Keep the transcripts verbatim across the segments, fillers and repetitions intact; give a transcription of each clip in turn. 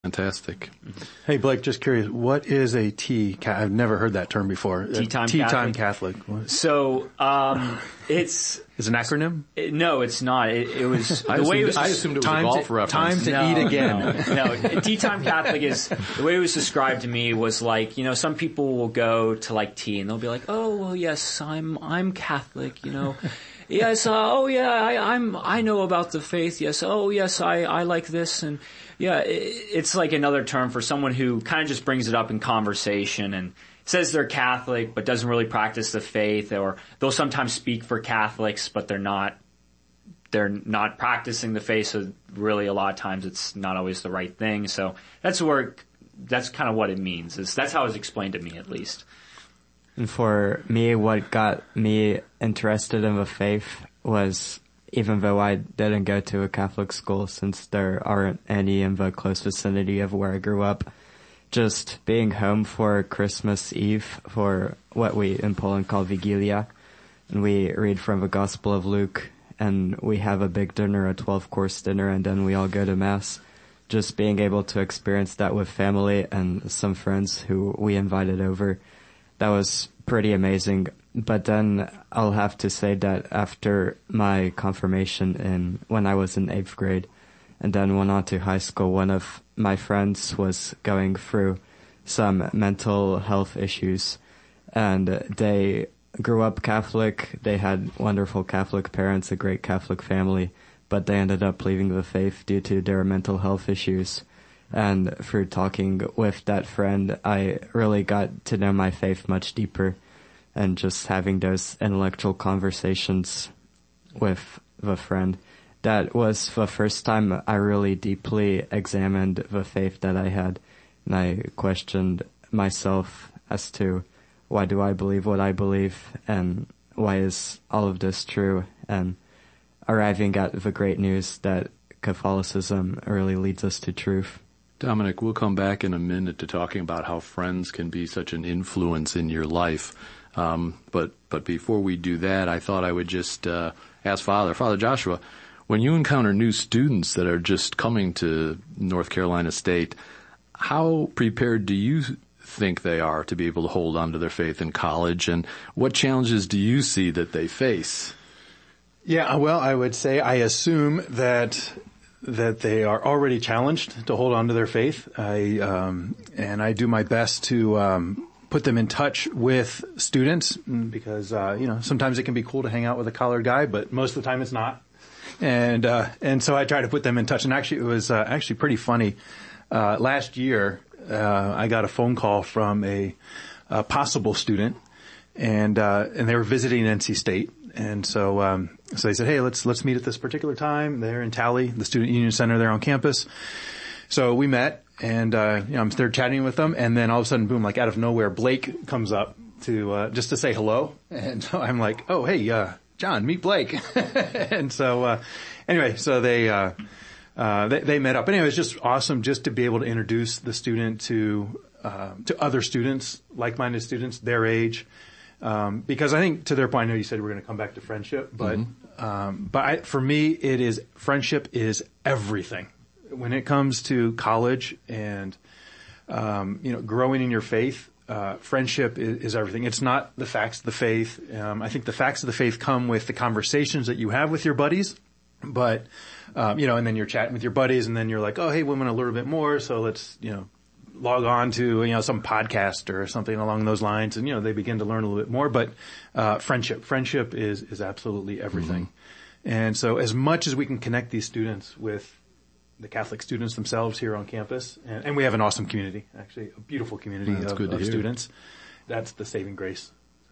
Fantastic. Hey, Blake, just curious, what is a T? I've never heard that term before. Tea-time Tea-time Catholic. Catholic. So, um, it's... Is it an acronym? It, no, it's not. It, it was... I the assumed, way it was I assumed it was time a golf to, reference. Time to no, eat again. No, no. Tea-time Catholic is... The way it was described to me was like, you know, some people will go to like tea and they'll be like, oh, well, yes, I'm, I'm Catholic, you know. Yes, uh, oh yeah, I, I'm, I know about the faith, yes, oh yes, I, I like this, and yeah, it, it's like another term for someone who kind of just brings it up in conversation and says they're Catholic but doesn't really practice the faith, or they'll sometimes speak for Catholics but they're not, they're not practicing the faith, so really a lot of times it's not always the right thing, so that's where, that's kind of what it means, is, that's how it was explained to me at least. And for me, what got me interested in the faith was, even though I didn't go to a Catholic school since there aren't any in the close vicinity of where I grew up, just being home for Christmas Eve for what we in Poland call Vigilia, and we read from the Gospel of Luke, and we have a big dinner, a twelve-course dinner, and then we all go to Mass. Just being able to experience that with family and some friends who we invited over, that was pretty amazing. But then I'll have to say that after my confirmation in when I was in eighth grade and then went on to high school, one of my friends was going through some mental health issues, and they grew up Catholic. They had wonderful Catholic parents, a great Catholic family, but they ended up leaving the faith due to their mental health issues. And through talking with that friend, I really got to know my faith much deeper, and just having those intellectual conversations with the friend. That was the first time I really deeply examined the faith that I had, and I questioned myself as to why do I believe what I believe, and why is all of this true, and arriving at the great news that Catholicism really leads us to truth. Dominic, we'll come back in a minute to talking about how friends can be such an influence in your life. Um, but, but before we do that, I thought I would just, uh, ask Father, Father Joshua, when you encounter new students that are just coming to North Carolina State, how prepared do you think they are to be able to hold on to their faith in college, and what challenges do you see that they face? Yeah, well, I would say I assume that that they are already challenged to hold on to their faith. I um, and I do my best to um, put them in touch with students, because uh, you know, sometimes it can be cool to hang out with a collared guy, but most of the time it's not. And uh, and so I try to put them in touch. And actually, it was uh, actually pretty funny. Uh, last year, uh, I got a phone call from a, a possible student, and uh, and they were visiting N C State. And so, um, so they said, hey, let's, let's meet at this particular time. They're in Tally, the Student Union Center there on campus. So we met, and, uh, you know, I'm there chatting with them, and then all of a sudden, boom, like out of nowhere, Blake comes up to, uh, just to say hello. And so I'm like, oh, hey, uh, John, meet Blake. And so, uh, anyway, so they, uh, uh, they, they met up. Anyway, it was just awesome just to be able to introduce the student to, uh, to other students, like-minded students, their age. Um, because I think, to their point, I know you said we're going to come back to friendship, but, mm-hmm. um, but I, for me, it is, friendship is everything. When it comes to college and, um, you know, growing in your faith, uh, friendship is, is everything. It's not the facts of the faith. Um, I think the facts of the faith come with the conversations that you have with your buddies, but, um, you know, and then you're chatting with your buddies, and then you're like, oh, hey, we want to learn a bit more, so let's, you know, log on to, you know, some podcast or something along those lines, and, you know, they begin to learn a little bit more. But uh friendship, friendship is is absolutely everything. Mm-hmm. And so, as much as we can connect these students with the Catholic students themselves here on campus, and, and we have an awesome community, actually, a beautiful community That's of, good to of hear. students. That's the saving grace.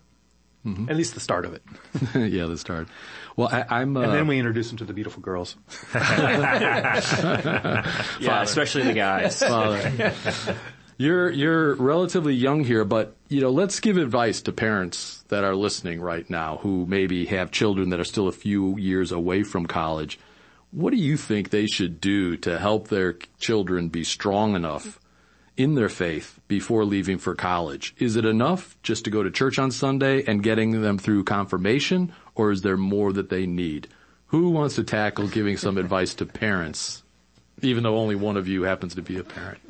Mm-hmm. At least the start of it. Yeah, the start. Well, I, I'm. Uh, and then we introduce them to the beautiful girls. Yeah, especially the guys. Father. You're you're relatively young here, but you know, let's give advice to parents that are listening right now who maybe have children that are still a few years away from college. What do you think they should do to help their children be strong enough in their faith before leaving for college? Is it enough just to go to church on Sunday and getting them through confirmation, or is there more that they need? Who wants to tackle giving some advice to parents? even though only one of you happens to be a parent.